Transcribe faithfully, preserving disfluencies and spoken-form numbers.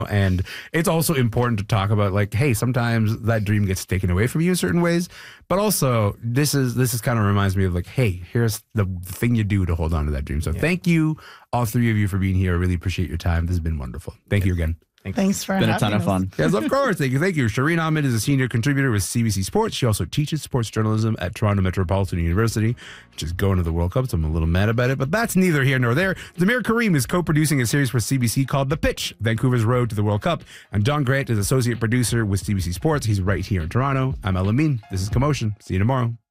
And it's also important to talk about, like, hey, sometimes that dream gets taken away from you in certain ways. But also, this is this is kind of reminds me of, like, hey, here's the thing you do to hold on to that dream. So yeah. Thank you, all three of you, for being here. I really appreciate your time. This has been wonderful. Thank yeah. you again. Thanks, Thanks for having us. It's been a ton of fun. Yes, of course. Thank you. Thank you. Shireen Ahmed is a senior contributor with C B C Sports. She also teaches sports journalism at Toronto Metropolitan University, which is going to the World Cup, so I'm a little mad about it, but that's neither here nor there. Damir Karim is co-producing a series for C B C called The Pitch, Vancouver's Road to the World Cup, and Don Grant is associate producer with C B C Sports. He's right here in Toronto. I'm El Amin. This is Commotion. See you tomorrow.